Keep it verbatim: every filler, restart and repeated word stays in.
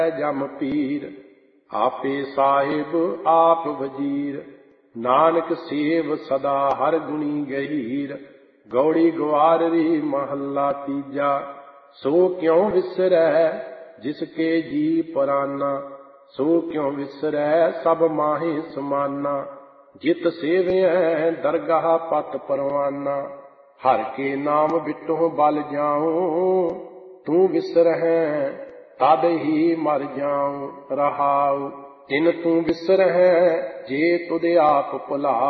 ਜਮ ਪੀਰ, ਆਪੇ ਸਾਹਿਬ ਆਪ ਵਜੀਰ। ਨਾਨਕ ਸੇਵ ਸਦਾ ਹਰ ਗੁਣੀ ਗਹੀਰ, ਗੌੜੀ ਗਵਾਰਰੀ ਮਹੱਲਾ ਤੀਜਾ। ਸੋ ਕਿਉ ਵਿਸਰੈ ਜਿਸ ਕੇ ਜੀ ਪਰਾਨਾ, ਸੋ ਕਿਉ ਵਿਸਰੈ ਸਭ ਮਾਹੇ ਸਮਾਨਾ। ਜਿਤ ਸੇਵਿਐ ਦਰਗਾਹ ਪਤ ਪਰਵਾਨਾ, ਹਰ ਕੇ ਨਾਮ ਬਿਟੋ ਬਲ ਜਾਉ। ਤੂੰ ਵਿਸਰਹਿ ਤਦ ਹੀ ਮਰ ਜਾਉ ਰਹਾਉ। ਤਿਨ ਤੂੰ ਵਿਸਰਹਿ ਜੇ ਤੁਧ ਆਪ ਭੁਲਾ,